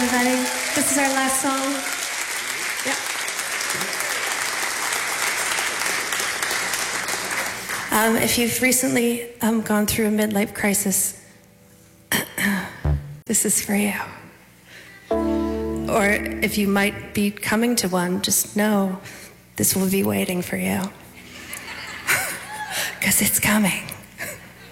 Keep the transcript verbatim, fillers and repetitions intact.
everybody. This is our last song. Yeah. Um, if you've recently um, gone through a midlife crisis, this is for you. Or if you might be coming to one, just know this will be waiting for you. Because it's coming.